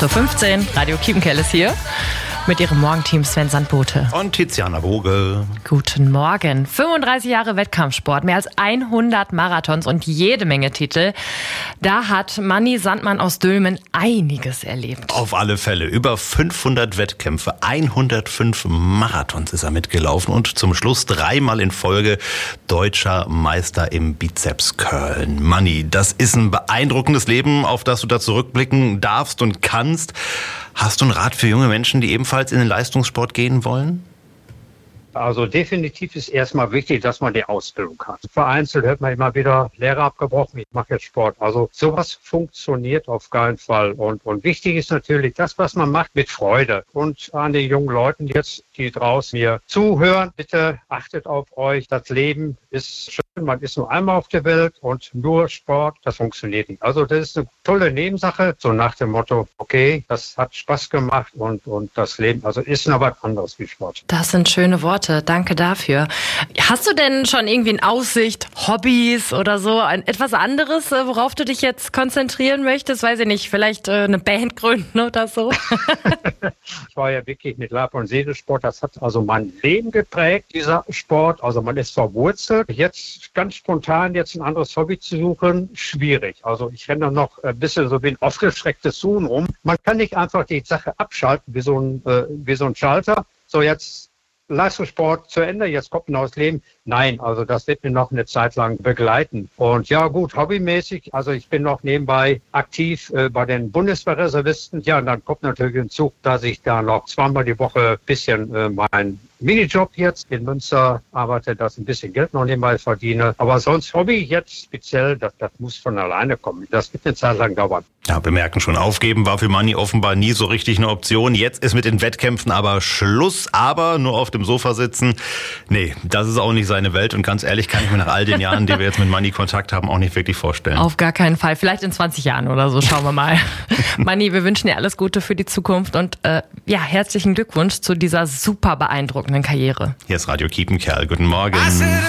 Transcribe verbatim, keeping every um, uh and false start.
acht Uhr fünfzehn, Radio Kiepenkerl ist hier mit ihrem Morgenteam Sven Sandbote. Und Tiziana Woge. Guten Morgen. fünfunddreißig Jahre Wettkampfsport, mehr als hundert Marathons und jede Menge Titel. Da hat Manni Sandmann aus Dülmen einiges erlebt. Auf alle Fälle. Über fünfhundert Wettkämpfe, hundertfünf Marathons ist er mitgelaufen und zum Schluss dreimal in Folge deutscher Meister im Bizeps-Curlen. Manni, das ist ein beeindruckendes Leben, auf das du da zurückblicken darfst und kannst. Hast du einen Rat für junge Menschen, die ebenfalls in den Leistungssport gehen wollen? Also definitiv ist erstmal wichtig, dass man die Ausbildung hat. Vereinzelt hört man immer wieder, Lehrer abgebrochen, ich mache jetzt Sport. Also sowas funktioniert auf keinen Fall. Und, und wichtig ist natürlich das, was man macht, mit Freude. Und an die jungen Leuten jetzt, die draußen mir zuhören, bitte achtet auf euch. Das Leben ist schön, man ist nur einmal auf der Welt und nur Sport, das funktioniert nicht. Also das ist eine tolle Nebensache, so nach dem Motto, okay, das hat Spaß gemacht und, und das Leben, also ist noch was anderes wie Sport. Das sind schöne Worte. Danke dafür. Hast du denn schon irgendwie in Aussicht, Hobbys oder so, ein, etwas anderes, worauf du dich jetzt konzentrieren möchtest? Weiß ich nicht, vielleicht äh, eine Band gründen oder so? Ich war ja wirklich mit Leib und Seele Sport. Das hat also mein Leben geprägt, dieser Sport. Also man ist verwurzelt. Jetzt ganz spontan jetzt ein anderes Hobby zu suchen, schwierig. Also ich renne noch ein bisschen so wie ein aufgeschrecktes Huhn rum. Man kann nicht einfach die Sache abschalten wie so ein, äh, wie so ein Schalter. So jetzt Leistungssport zu Ende, jetzt kommt ein neues Leben. Nein, also das wird mir noch eine Zeit lang begleiten. Und ja gut, hobbymäßig, also ich bin noch nebenbei aktiv äh, bei den Bundeswehrreservisten. Ja, und dann kommt natürlich hinzu, dass ich da noch zweimal die Woche ein bisschen äh, mein Minijob jetzt in Münster arbeite, dass ich ein bisschen Geld noch nebenbei verdiene. Aber sonst Hobby jetzt speziell, das, das muss von alleine kommen. Das wird eine Zeit lang dauern. Ja, bemerken schon, aufgeben war für Manni offenbar nie so richtig eine Option. Jetzt ist mit den Wettkämpfen aber Schluss, aber nur auf dem Sofa sitzen. Nee, das ist auch nicht seine Welt und ganz ehrlich kann ich mir nach all den Jahren, die wir jetzt mit Manni Kontakt haben, auch nicht wirklich vorstellen. Auf gar keinen Fall. Vielleicht in zwanzig Jahren oder so, schauen wir mal. Manni, wir wünschen dir alles Gute für die Zukunft und äh, ja, herzlichen Glückwunsch zu dieser super beeindruckenden Karriere. Hier ist Radio Kiepenkerl. Guten Morgen.